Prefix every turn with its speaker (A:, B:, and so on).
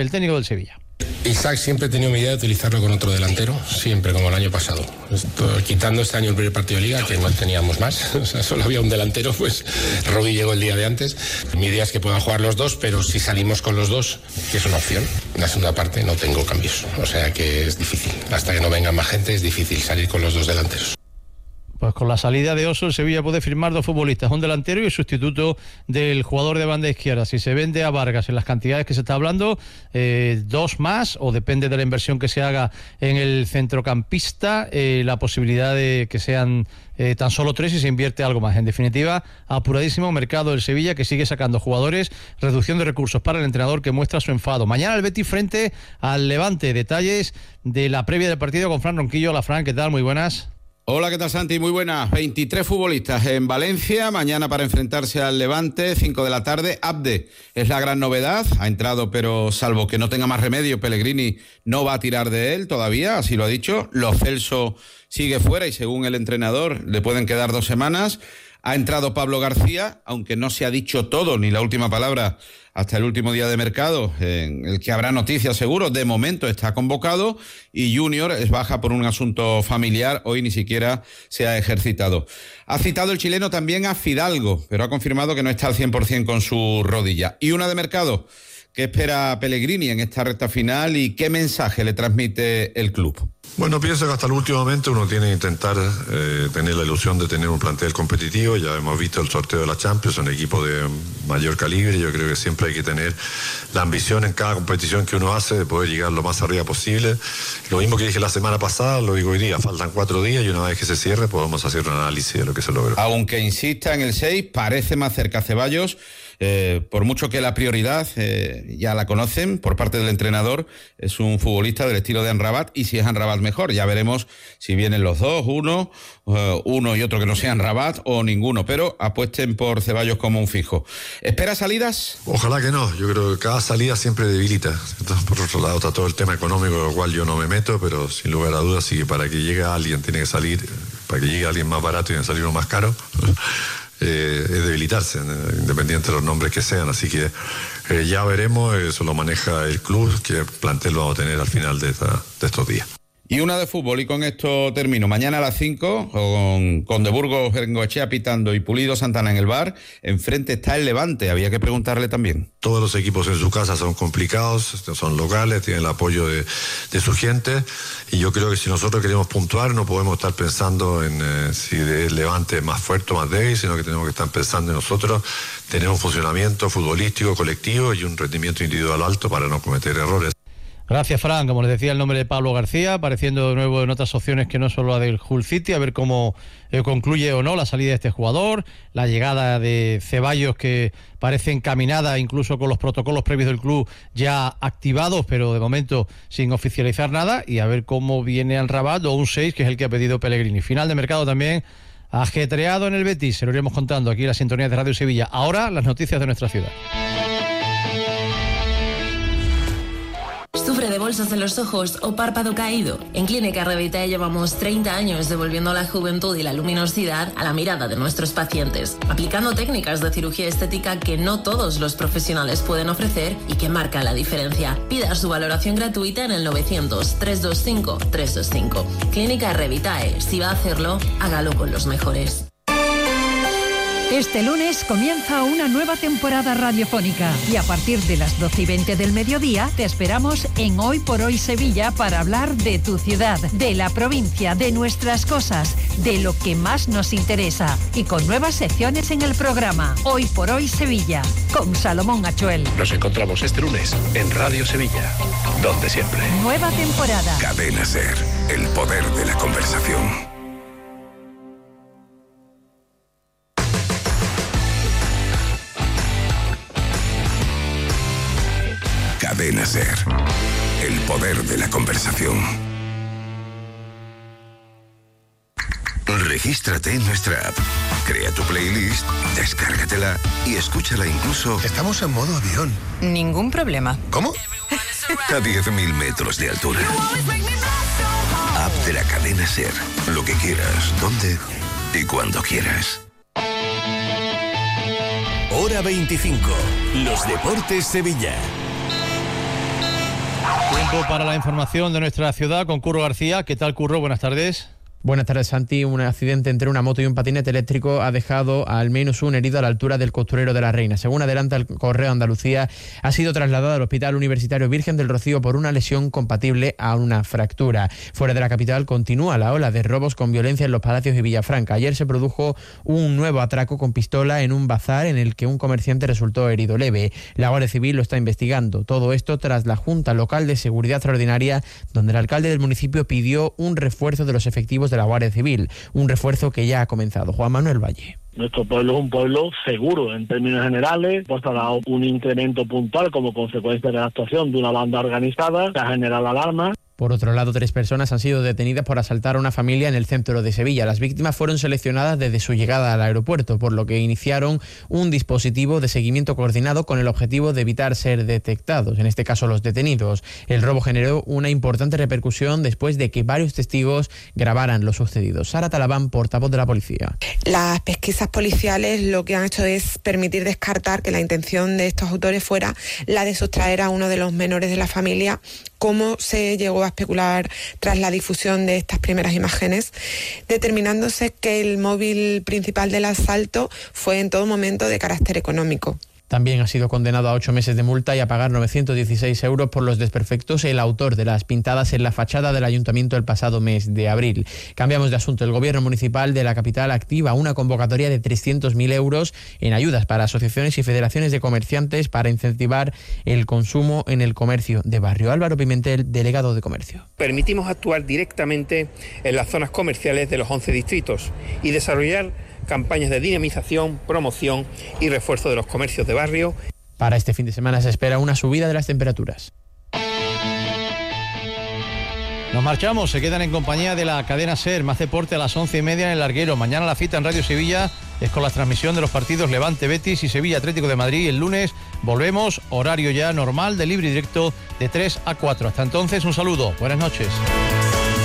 A: el técnico del Sevilla.
B: Isaac, siempre he tenido mi idea de utilizarlo con otro delantero, siempre, como el año pasado. Quitando este año el primer partido de Liga, que no teníamos más, o sea, solo había un delantero, pues Rodri llegó el día de antes. Mi idea es que puedan jugar los dos, pero si salimos con los dos, que es una opción, en la segunda parte no tengo cambios, o sea que es difícil. Hasta que no venga más gente es difícil salir con los dos delanteros.
A: Pues con la salida de Oso, el Sevilla puede firmar 2 futbolistas, un delantero y el sustituto del jugador de banda izquierda. Si se vende a Vargas en las cantidades que se está hablando, 2 más, o depende de la inversión que se haga en el centrocampista, la posibilidad de que sean tan solo 3 y se invierte algo más. En definitiva, apuradísimo mercado del Sevilla, que sigue sacando jugadores, reducción de recursos para el entrenador, que muestra su enfado. Mañana el Betis frente al Levante. Detalles de la previa del partido con Fran Ronquillo. Hola, Fran, ¿qué tal? Muy buenas.
C: Hola, ¿qué tal, Santi? Muy buenas. 23 futbolistas en Valencia, mañana para enfrentarse al Levante, 5 de la tarde. Abde es la gran novedad, ha entrado, pero salvo que no tenga más remedio, Pellegrini no va a tirar de él todavía, así lo ha dicho. Lo Celso sigue fuera y según el entrenador le pueden quedar 2 semanas. Ha entrado Pablo García, aunque no se ha dicho todo, ni la última palabra hasta el último día de mercado, en el que habrá noticias seguro. De momento está convocado y Junior es baja por un asunto familiar, hoy ni siquiera se ha ejercitado. Ha citado el chileno también a Fidalgo, pero ha confirmado que no está al 100% con su rodilla. Y una de mercado, ¿qué espera Pellegrini en esta recta final y qué mensaje le transmite el club?
D: Bueno, pienso que hasta el último momento uno tiene que intentar tener la ilusión de tener un plantel competitivo. Ya hemos visto el sorteo de la Champions, un equipo de mayor calibre. Yo creo que siempre hay que tener la ambición en cada competición que uno hace de poder llegar lo más arriba posible. Lo mismo que dije la semana pasada, lo digo hoy día. Faltan 4 días y una vez que se cierre podemos hacer un análisis de lo que se logró.
C: Aunque insista en el 6, parece más cerca a Ceballos. Por mucho que la prioridad ya la conocen por parte del entrenador, es un futbolista del estilo de Amrabat, y si es Amrabat mejor, ya veremos si vienen los dos, uno y otro que no sea Amrabat o ninguno, pero apuesten por Ceballos como un fijo. ¿Espera salidas?
D: Ojalá que no, yo creo que cada salida siempre debilita. Entonces, por otro lado está todo el tema económico, lo cual yo no me meto, pero sin lugar a dudas sí que para que llegue alguien tiene que salir, para que llegue alguien más barato tiene que salir uno más caro. Es debilitarse, independiente de los nombres que sean, así que ya veremos, eso lo maneja el club, que plantel lo vamos a tener al final de estos días.
C: Y una de fútbol, y con esto termino. Mañana a las 5, con De Burgos, Bengoechea pitando y Pulido Santana en el bar, enfrente está el Levante, había que preguntarle también.
D: Los equipos en su casa son complicados, son locales, tienen el apoyo de su gente, y yo creo que si nosotros queremos puntuar no podemos estar pensando en si el Levante es más fuerte o más débil, sino que tenemos que estar pensando en nosotros tener un funcionamiento futbolístico colectivo y un rendimiento individual alto para no cometer errores.
A: Gracias, Fran. Como les decía, el nombre de Pablo García, apareciendo de nuevo en otras opciones que no solo la del Hull City, a ver cómo concluye o no la salida de este jugador, la llegada de Ceballos, que parece encaminada incluso con los protocolos previos del club ya activados, pero de momento sin oficializar nada, y a ver cómo viene Amrabat o un 6, que es el que ha pedido Pellegrini. Final de mercado también ajetreado en el Betis, se lo iremos contando aquí en la sintonía de Radio Sevilla. Ahora las noticias de nuestra ciudad.
E: ¿Sufre de bolsas en los ojos o párpado caído? En Clínica Revitae llevamos 30 años devolviendo la juventud y la luminosidad a la mirada de nuestros pacientes, aplicando técnicas de cirugía estética que no todos los profesionales pueden ofrecer y que marcan la diferencia. Pida su valoración gratuita en el 900-325-325. Clínica Revitae, si va a hacerlo, hágalo con los mejores.
F: Este lunes comienza una nueva temporada radiofónica y a partir de las 12:20 del mediodía te esperamos en Hoy por Hoy Sevilla para hablar de tu ciudad, de la provincia, de nuestras cosas, de lo que más nos interesa y con nuevas secciones en el programa. Hoy por Hoy Sevilla, con Salomón Achuel.
G: Nos encontramos este lunes en Radio Sevilla, donde siempre.
F: Nueva temporada.
G: Cadena SER, el poder de la conversación. Cadena SER, el poder de la conversación. Regístrate en nuestra app, crea tu playlist, descárgatela y escúchala incluso...
H: Estamos en modo avión.
I: Ningún problema.
H: ¿Cómo?
G: A 10.000 metros de altura. App de la cadena SER, lo que quieras, donde y cuando quieras.
J: Hora 25, los deportes Sevilla.
A: Tiempo para la información de nuestra ciudad con Curro García. ¿Qué tal, Curro? Buenas tardes.
H: Buenas tardes, Santi. Un accidente entre una moto y un patinete eléctrico ha dejado al menos un herido a la altura del Costurero de la Reina. Según adelanta el Correo Andalucía, ha sido trasladado al Hospital Universitario Virgen del Rocío por una lesión compatible a una fractura. Fuera de la capital continúa la ola de robos con violencia en Los Palacios y Villafranca. Ayer se produjo un nuevo atraco con pistola en un bazar en el que un comerciante resultó herido leve. La Guardia Civil lo está investigando. Todo esto tras la Junta Local de Seguridad Extraordinaria, donde el alcalde del municipio pidió un refuerzo de los efectivos de la Guardia Civil, un refuerzo que ya ha comenzado. Juan Manuel Valle.
I: Nuestro pueblo es un pueblo seguro en términos generales, pues ha dado un incremento puntual como consecuencia de la actuación de una banda organizada que ha generado alarma.
H: Por otro lado, 3 personas han sido detenidas por asaltar a una familia en el centro de Sevilla. Las víctimas fueron seleccionadas desde su llegada al aeropuerto, por lo que iniciaron un dispositivo de seguimiento coordinado con el objetivo de evitar ser detectados, en este caso los detenidos. El robo generó una importante repercusión después de que varios testigos grabaran lo sucedido. Sara Talabán, portavoz de la policía.
J: Las pesquisas policiales lo que han hecho es permitir descartar que la intención de estos autores fuera la de sustraer a uno de los menores de la familia, como se llegó a especular tras la difusión de estas primeras imágenes, determinándose que el móvil principal del asalto fue en todo momento de carácter económico.
H: También ha sido condenado a 8 meses de multa y a pagar 916 euros por los desperfectos el autor de las pintadas en la fachada del ayuntamiento el pasado mes de abril. Cambiamos de asunto. El gobierno municipal de la capital activa una convocatoria de 300.000 euros en ayudas para asociaciones y federaciones de comerciantes para incentivar el consumo en el comercio de barrio. Álvaro Pimentel, delegado de Comercio.
K: Permitimos actuar directamente en las zonas comerciales de los 11 distritos y desarrollar campañas de dinamización, promoción y refuerzo de los comercios de barrio.
H: Para este fin de semana se espera una subida de las temperaturas.
A: Nos marchamos, se quedan en compañía de la cadena SER, más deporte a las 11:30 en el Larguero. Mañana la cita en Radio Sevilla es con la transmisión de los partidos Levante Betis y Sevilla Atlético de Madrid. El lunes volvemos, horario ya normal de libre y directo de 3 a 4. Hasta entonces, un saludo, buenas noches.